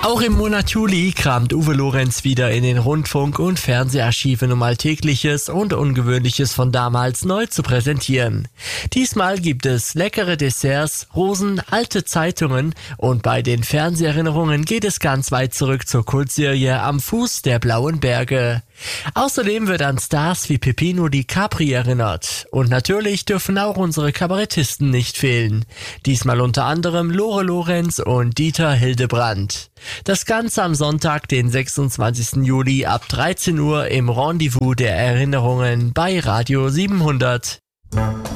Auch im Monat Juli kramt Uwe Lorenz wieder in den Rundfunk- und Fernseharchiven, um Alltägliches und Ungewöhnliches von damals neu zu präsentieren. Diesmal gibt es leckere Desserts, Rosen, alte Zeitungen und bei den Fernseherinnerungen geht es ganz weit zurück zur Kultserie Am Fuß der Blauen Berge. Außerdem wird an Stars wie Peppino di Capri erinnert. Und natürlich dürfen auch unsere Kabarettisten nicht fehlen. Diesmal unter anderem Lore Lorenz und Dieter Hildebrandt. Das Ganze am Sonntag, den 26. Juli ab 13 Uhr im Rendezvous der Erinnerungen bei Radio 700.